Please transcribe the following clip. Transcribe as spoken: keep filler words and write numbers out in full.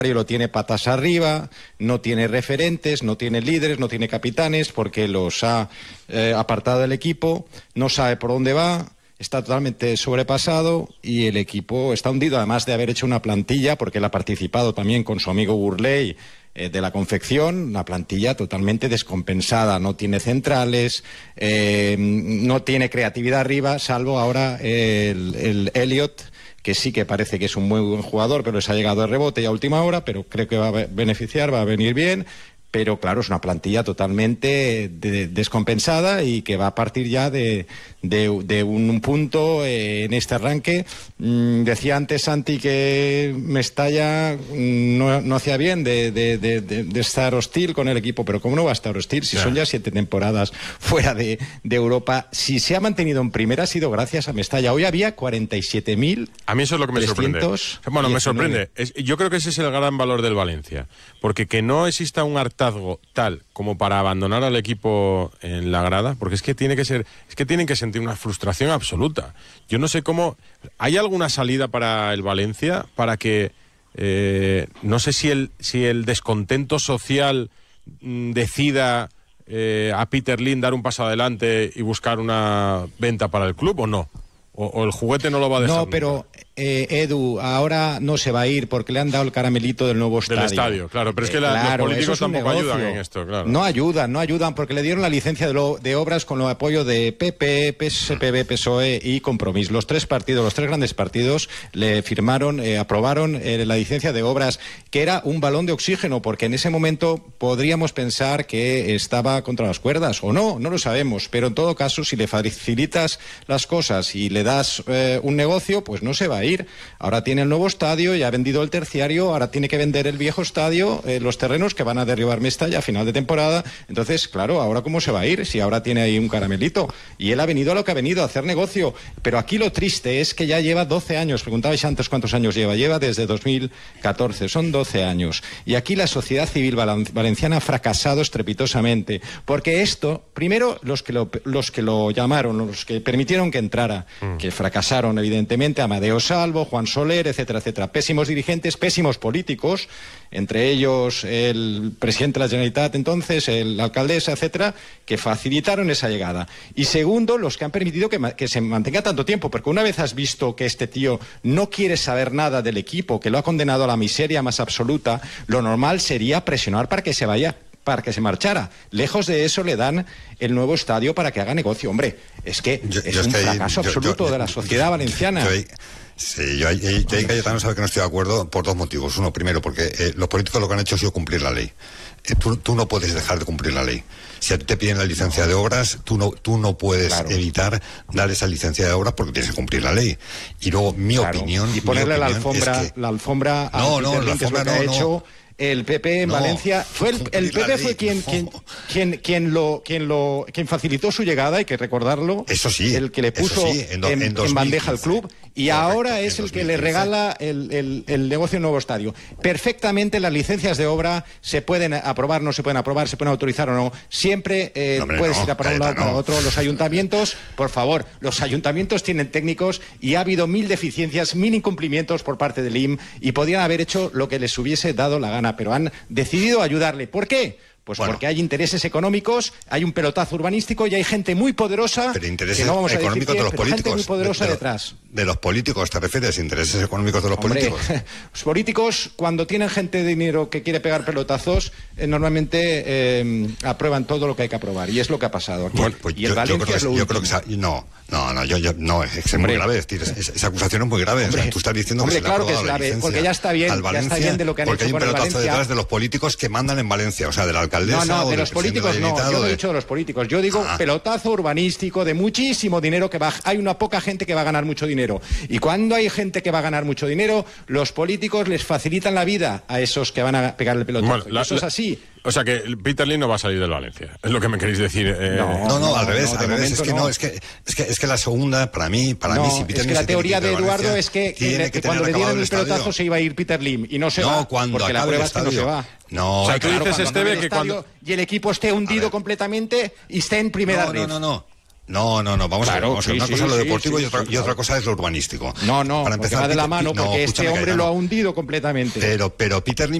lo tiene patas arriba, no tiene referentes, no tiene líderes, no tiene capitanes, porque los ha eh, apartado del equipo, no sabe por dónde va, está totalmente sobrepasado y el equipo está hundido, además de haber hecho una plantilla, porque él ha participado también con su amigo Burley eh, de la confección, una plantilla totalmente descompensada, no tiene centrales, eh, no tiene creatividad arriba, salvo ahora eh, el, el Elliot, que sí que parece que es un muy buen jugador, pero les ha llegado de rebote ya a última hora, pero creo que va a beneficiar, va a venir bien. Pero claro, es una plantilla totalmente de, descompensada y que va a partir ya de, de, de un punto eh, en este arranque. Mm, decía antes Santi que Mestalla no, no hacía bien de, de, de, de, de estar hostil con el equipo, pero ¿cómo no va a estar hostil si yeah. son ya siete temporadas fuera de, de Europa? Si se ha mantenido en primera ha sido gracias a Mestalla. Hoy había cuarenta y siete mil. A mí eso es lo que me sorprende. Bueno, me sorprende. Es, yo creo que ese es el gran valor del Valencia, porque que no exista un hartazgo tal como para abandonar al equipo en la grada, porque es que tiene que ser, es que tienen que sentir una frustración absoluta. Yo no sé cómo. ¿Hay alguna salida para el Valencia para que eh, no sé si el si el descontento social mm, decida eh, a Peter Lim dar un paso adelante y buscar una venta para el club o no? O, o el juguete no lo va a dejar. No, pero eh, Edu, ahora no se va a ir porque le han dado el caramelito del nuevo estadio. Del estadio, claro, pero es que eh, la, claro, los políticos tampoco negocio. ayudan en esto, claro. No ayudan, no ayudan porque le dieron la licencia de, lo, de obras con el apoyo de P P, P S P B, P S O E y Compromís. Los tres partidos, los tres grandes partidos le firmaron, eh, aprobaron eh, la licencia de obras, que era un balón de oxígeno, porque en ese momento podríamos pensar que estaba contra las cuerdas, o no, no lo sabemos, pero en todo caso, si le facilitas las cosas y le das eh, un negocio, pues no se va a ir. Ahora tiene el nuevo estadio, ya ha vendido el terciario, ahora tiene que vender el viejo estadio, eh, los terrenos que van a derribar Mestalla a final de temporada. Entonces, claro, ¿ahora cómo se va a ir? Si ahora tiene ahí un caramelito. Y él ha venido a lo que ha venido, a hacer negocio. Pero aquí lo triste es que ya lleva doce años. Preguntabais antes cuántos años lleva. Lleva desde dos mil catorce. Son doce años. Y aquí la sociedad civil valenciana ha fracasado estrepitosamente. Porque esto, primero, los que lo, los que lo llamaron, los que permitieron que entrara, mm. que fracasaron, evidentemente, Amadeo Salvo, Juan Soler, etcétera, etcétera. Pésimos dirigentes, pésimos políticos, entre ellos el presidente de la Generalitat entonces, el, la alcaldesa, etcétera, que facilitaron esa llegada. Y segundo, los que han permitido que, que se mantenga tanto tiempo, porque una vez has visto que este tío no quiere saber nada del equipo, que lo ha condenado a la miseria más absoluta, lo normal sería presionar para que se vaya, para que se marchara. Lejos de eso le dan el nuevo estadio para que haga negocio. Hombre, es que yo, es yo un es que fracaso yo, absoluto yo, yo, de la sociedad yo, valenciana. Yo, yo, Sí, yo, yo, yo ahí Cayetano sabe que no estoy de acuerdo por dos motivos. Uno, primero, porque eh, los políticos lo que han hecho ha sido cumplir la ley. Eh, tú, tú no puedes dejar de cumplir la ley. Si a ti te piden la licencia de obras, tú no, tú no puedes claro. evitar dar esa licencia de obras porque tienes que cumplir la ley. Y luego, mi claro. opinión... Y ponerle opinión la alfombra, es que... la alfombra a no, no, Peter la Lim, que es lo que no, ha no. hecho... El P P en no, Valencia fue el, el P P fue quien quien, quien quien lo quien lo quien facilitó su llegada, hay que recordarlo. Eso sí, el que le puso sí, en, do, en, en, en bandeja al club y correcto, ahora es el que le regala el, el, el negocio del nuevo estadio. Perfectamente las licencias de obra se pueden aprobar, no se pueden aprobar, se pueden autorizar o no. Siempre eh, no, hombre, puedes no, ir para un lado para otro. Los ayuntamientos, por favor, los ayuntamientos tienen técnicos y ha habido mil deficiencias, mil incumplimientos por parte del I M y podrían haber hecho lo que les hubiese dado la gana, pero han decidido decidido ayudarle. ¿Por qué? Pues bueno, porque hay intereses económicos, hay un pelotazo urbanístico y hay gente muy poderosa. Pero intereses que no vamos a económicos decir de los quién, políticos. Gente muy poderosa de, de, detrás. De los políticos, ¿te refieres? ¿Intereses económicos de los Hombre, políticos? Los políticos, cuando tienen gente de dinero que quiere pegar pelotazos, eh, normalmente eh, aprueban todo lo que hay que aprobar. Y es lo que ha pasado aquí. Bueno, pues y el yo, Valencia yo creo es lo que, yo último. creo que no, no, no, yo, yo, no, es, es muy grave. Es decir, es, esa acusación es muy grave. Hombre, o sea, tú estás diciendo hombre, que se claro le ha que es grave, porque ya está bien, Valencia, ya está bien de lo que han porque hecho hay un con el pelotazo Valencia. detrás de los políticos que mandan en Valencia, o sea, de la alcaldesa. No, no, o de los políticos no. Yo no he dicho de los políticos. Yo digo ah. pelotazo urbanístico de muchísimo dinero que va. Hay una poca gente que va a ganar mucho dinero. Y cuando hay gente que va a ganar mucho dinero, los políticos les facilitan la vida a esos que van a pegar el pelotazo. Bueno, la, eso es así. O sea que Peter Lim no va a salir del Valencia. Es lo que me queréis decir. Eh... No, no, no, al revés, no, al revés. Es que no. no, es que es que es que la segunda, para mí, para no, mí, si Peter es que Lim la teoría de Eduardo Valencia, es que, que, que cuando le dieron el pelotazo se iba a ir Peter Lim y no se no, va. Cuando porque la prueba es que no se va. No, o sea, tú claro, dices, Esteve, que cuando... y el equipo esté hundido completamente y esté en primera no, red. No, no, no. No, no, no, vamos claro, a ver, vamos sí, a ver. Una sí, cosa es lo sí, deportivo sí, y, otra, sí, y otra claro. cosa es lo urbanístico. No, no, Para porque empezar, va de la Peter- mano, no, porque este escúchame, hombre Cayetano. lo ha hundido completamente. Pero, pero Peter Lim